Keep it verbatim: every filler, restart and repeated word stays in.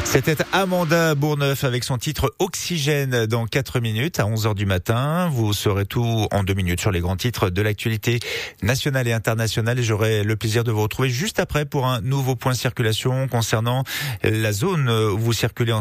C'était Amanda Bourneuf avec son titre Oxygène dans quatre minutes à onze heures du matin. Vous saurez tout en deux minutes sur les grands titres de l'actualité nationale et internationale. Et j'aurai le plaisir de vous retrouver juste après pour un nouveau point circulation concernant la zone où vous circulez en